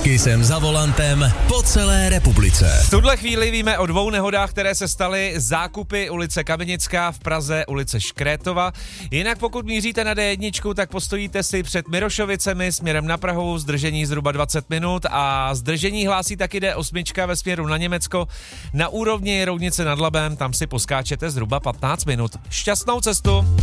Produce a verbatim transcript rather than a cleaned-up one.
Kysem za volantem po celé republice. V tuhle chvíli víme o dvou nehodách, které se staly. Zákupy, ulice Kamenická, v Praze ulice Škrétova. Jinak pokud míříte na dé jedna, tak postojíte si před Mirošovicemi směrem na Prahu, zdržení zhruba dvacet minut a zdržení hlásí taky dé osm ve směru na Německo. Na úrovni Roudnice nad Labem, tam si poskáčete zhruba patnáct minut. Šťastnou cestu!